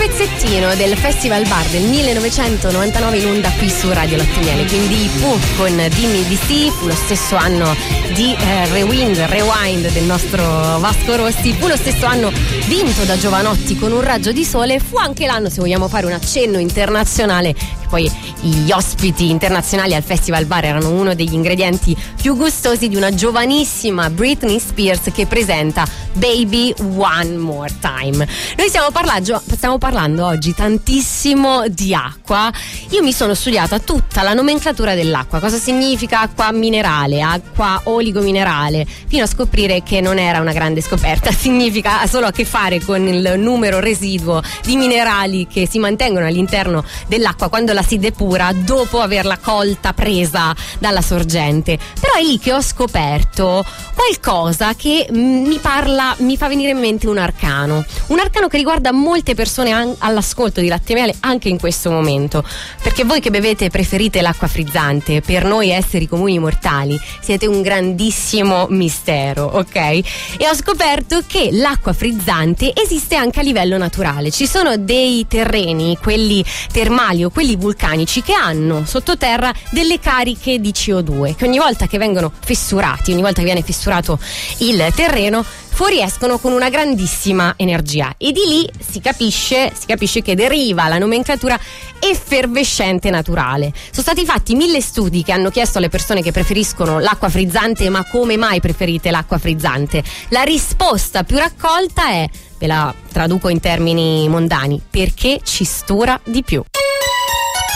pezzettino del Festival Bar del 1999 in onda qui su Radio Latte Miele, quindi Pooh con Dimmi di sì, fu lo stesso anno di Rewind del nostro Vasco Rossi, fu lo stesso anno vinto da Giovanotti con Un raggio di sole, fu anche l'anno, se vogliamo fare un accenno internazionale, che poi gli ospiti internazionali al Festival Bar erano uno degli ingredienti più gustosi di una giovanissima Britney Spears che presenta Baby One More Time. Noi stiamo parlando oggi tantissimo di acqua. Io mi sono studiata tutta la nomenclatura dell'acqua, cosa significa acqua minerale, acqua oligominerale, fino a scoprire che non era una grande scoperta, significa solo a che fare con il numero residuo di minerali che si mantengono all'interno dell'acqua quando la si depura dopo averla colta, presa dalla sorgente. Però è lì che ho scoperto qualcosa che mi fa venire in mente un arcano che riguarda molte persone all'ascolto di Latte Miele anche in questo momento, perché voi che bevete preferite l'acqua frizzante, per noi esseri comuni mortali siete un grandissimo mistero, ok? E ho scoperto che l'acqua frizzante esiste anche a livello naturale. Ci sono dei terreni, quelli termali o quelli vulcanici, che hanno sottoterra delle cariche di CO2 che ogni volta che vengono fessurati, ogni volta che viene fessurato il terreno, fuoriescono con una grandissima energia, e di lì si capisce che deriva la nomenclatura effervescente naturale. Sono stati fatti 1000 studi che hanno chiesto alle persone che preferiscono l'acqua frizzante: ma come mai preferite l'acqua frizzante? La risposta più raccolta è, ve la traduco in termini mondani, perché ci stura di più.